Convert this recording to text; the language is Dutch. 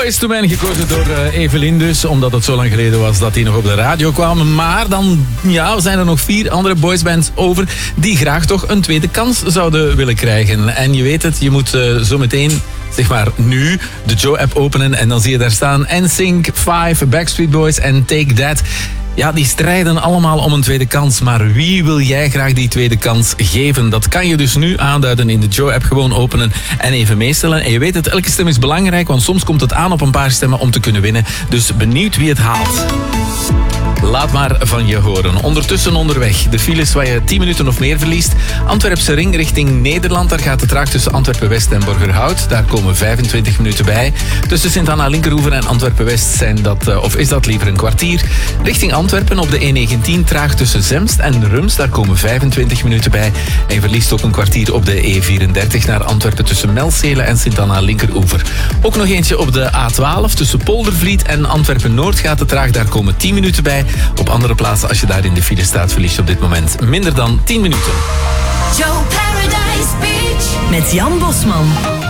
Boyz II Men, gekozen door Evelien dus, omdat het zo lang geleden was dat die nog op de radio kwamen. Maar dan zijn er nog 4 andere boysbands over die graag toch een tweede kans zouden willen krijgen. En je weet het, je moet zo meteen, zeg maar nu, de Joe-app openen en dan zie je daar staan NSYNC, 5, Backstreet Boys en Take That. Ja, die strijden allemaal om een tweede kans. Maar wie wil jij graag die tweede kans geven? Dat kan je dus nu aanduiden in de Joe-app. Gewoon openen en even meestellen. En je weet het, elke stem is belangrijk, want soms komt het aan op een paar stemmen om te kunnen winnen. Dus benieuwd wie het haalt. Laat maar van je horen. Ondertussen onderweg. De files waar je 10 minuten of meer verliest. Antwerpse ring richting Nederland. Daar gaat het traag tussen Antwerpen-West en Borgerhout. Daar komen 25 minuten bij. Tussen Sint-Anna-Linkerhoeven en Antwerpen-West is dat liever een kwartier. Richting Antwerpen op de E19 traag tussen Zemst en Rums. Daar komen 25 minuten bij. En je verliest ook een kwartier op de E34 naar Antwerpen tussen Melcelen en Sint-Anna-Linkeroever. Ook nog eentje op de A12 tussen Poldervliet en Antwerpen-Noord gaat het traag. Daar komen 10 minuten bij. Op andere plaatsen, als je daar in de file staat, verlies je op dit moment minder dan 10 minuten. Joe Paradise Beach met Jan Bosman.